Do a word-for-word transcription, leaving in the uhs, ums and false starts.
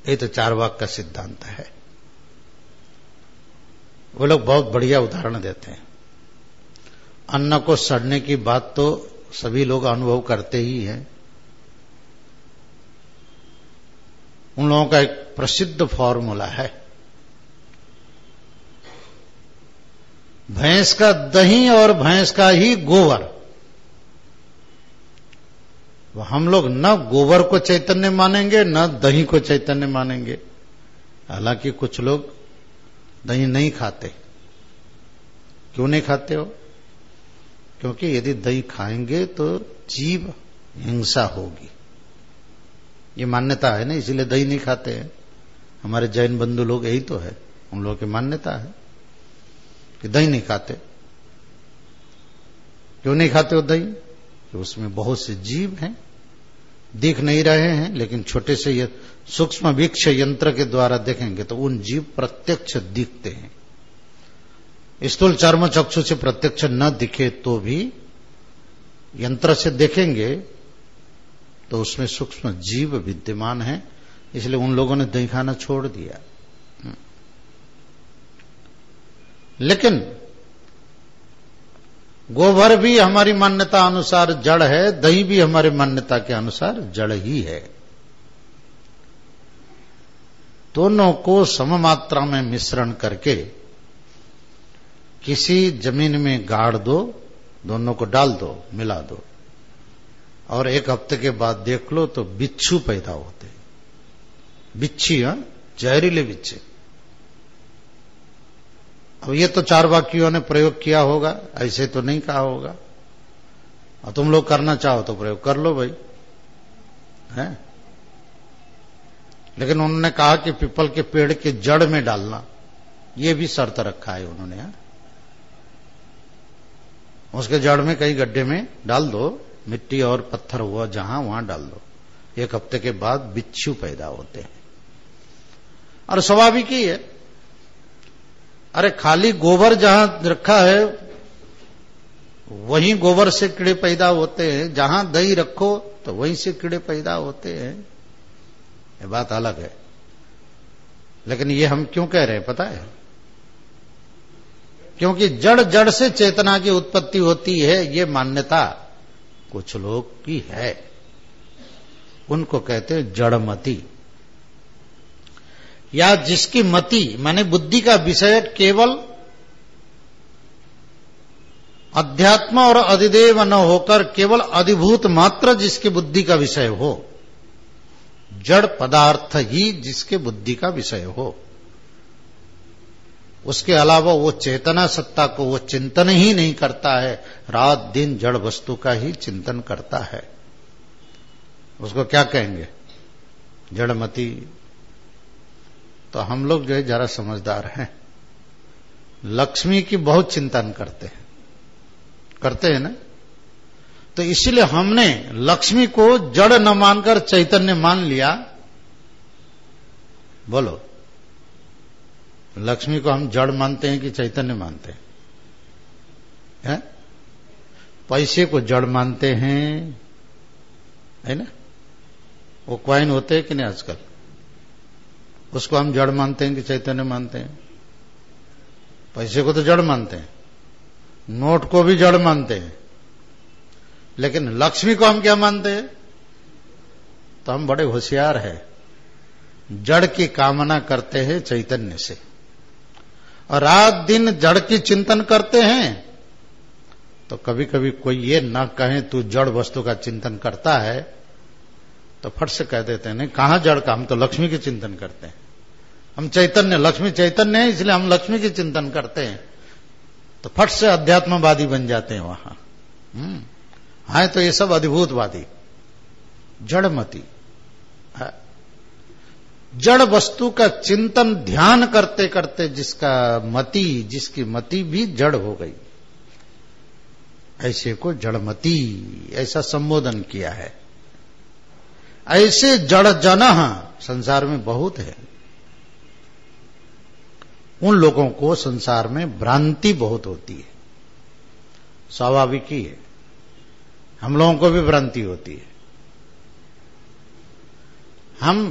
ये तो चारवाक का सिद्धांत है। वो लोग बहुत बढ़िया उदाहरण देते हैं। अन्न को सड़ने की बात तो सभी लोग अनुभव करते ही हैं। उन लोगों का एक प्रसिद्ध फॉर्मूला है, भैंस का दही और भैंस का ही गोबर। हम लोग न गोबर को चैतन्य मानेंगे न दही को चैतन्य मानेंगे। हालांकि कुछ लोग दही नहीं खाते। क्यों नहीं खाते हो? क्योंकि यदि दही खाएंगे तो जीव हिंसा होगी, ये मान्यता है ना, इसीलिए दही नहीं खाते हैं। हमारे जैन बंधु लोग यही तो है, उन लोगों की मान्यता है कि दही नहीं खाते। क्यों नहीं खाते हो दही? कि उसमें बहुत से जीव हैं, दिख नहीं रहे हैं, लेकिन छोटे से ये सूक्ष्म वीक्ष यंत्र के द्वारा देखेंगे तो उन जीव प्रत्यक्ष दिखते हैं। स्थूल चर्म चक्षु से प्रत्यक्ष न दिखे तो भी यंत्र से देखेंगे तो उसमें सूक्ष्म जीव विद्यमान है। इसलिए उन लोगों ने दही खाना छोड़ दिया। लेकिन गोबर भी हमारी मान्यता अनुसार जड़ है, दही भी हमारी मान्यता के अनुसार जड़ ही है। दोनों को सम मात्रा में मिश्रण करके किसी जमीन में गाड़ दो, दोनों को डाल दो, मिला दो, और एक हफ्ते के बाद देख लो तो बिच्छू पैदा होते हैं। बिच्छी, हाँ, जहरीले बिच्छे। अब ये तो चारवाकियों ने प्रयोग किया होगा, ऐसे तो नहीं कहा होगा। और तुम लोग करना चाहो तो प्रयोग कर लो भाई, है? लेकिन उन्होंने कहा कि पीपल के पेड़ के जड़ में डालना, ये भी शर्त रखा है उन्होंने। हा? उसके जड़ में कई गड्ढे में डाल दो, मिट्टी और पत्थर हुआ जहां वहां डाल दो। एक हफ्ते के बाद बिच्छू पैदा होते हैं। और स्वाभाविक ही है। अरे खाली गोबर जहां रखा है वहीं गोबर से कीड़े पैदा होते हैं, जहां दही रखो तो वहीं से कीड़े पैदा होते हैं। ये बात अलग है। लेकिन ये हम क्यों कह रहे हैं पता है? क्योंकि जड़ जड़ से चेतना की उत्पत्ति होती है, ये मान्यता कुछ लोग की है। उनको कहते हैं जड़मति, या जिसकी मति माने बुद्धि का विषय केवल अध्यात्म और अधिदेव न होकर केवल अधिभूत मात्र जिसकी बुद्धि का विषय हो, जड़ पदार्थ ही जिसके बुद्धि का विषय हो, उसके अलावा वो चेतना सत्ता को वो चिंतन ही नहीं करता है, रात दिन जड़ वस्तु का ही चिंतन करता है, उसको क्या कहेंगे? जड़मति। तो हम लोग जो है जरा समझदार हैं, लक्ष्मी की बहुत चिंतन करते हैं, करते हैं ना। तो इसलिए हमने लक्ष्मी को जड़ न मानकर चैतन्य मान लिया। बोलो, लक्ष्मी को हम जड़ मानते हैं कि चैतन्य मानते हैं? है? पैसे को जड़ मानते हैं, है ना? वो क्वाइन होते हैं कि नहीं आजकल, उसको हम जड़ मानते हैं कि चैतन्य मानते हैं? पैसे को तो जड़ मानते हैं, नोट को भी जड़ मानते हैं, लेकिन लक्ष्मी को हम क्या मानते हैं? तो हम बड़े होशियार हैं, जड़ की कामना करते हैं चैतन्य से, और रात दिन जड़ की चिंतन करते हैं। तो कभी कभी कोई ये ना कहे तू जड़ वस्तु का चिंतन करता है, तो फट से कह देते हैं नहीं, कहां जड़ का, हम तो लक्ष्मी की चिंतन करते हैं, हम चैतन्य, लक्ष्मी चैतन्य है इसलिए हम लक्ष्मी की चिंतन करते हैं। तो फट से अध्यात्मवादी बन जाते हैं वहां। हम्म हाँ, तो ये सब अधिभूतवादी, जड़मति। जड़ वस्तु का चिंतन ध्यान करते करते जिसका मति, जिसकी मति भी जड़ हो गई, ऐसे को जड़मति ऐसा संबोधन किया है। ऐसे जड़ जन संसार में बहुत है। उन लोगों को संसार में भ्रांति बहुत होती है, स्वाभाविक ही है। हम लोगों को भी भ्रांति होती है। हम